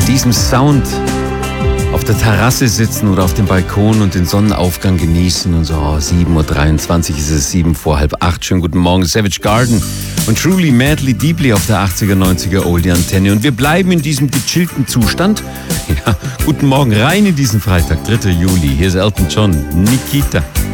diesem Sound auf der Terrasse sitzen oder auf dem Balkon und den Sonnenaufgang genießen und so, 7.23 Uhr ist es, 7 vor halb 8. Schönen guten Morgen, Savage Garden und Truly Madly Deeply auf der 80er, 90er Oldie Antenne. Und wir bleiben in diesem gechillten Zustand. Ja, guten Morgen rein in diesen Freitag, 3. Juli. Hier ist Elton John, Nikita.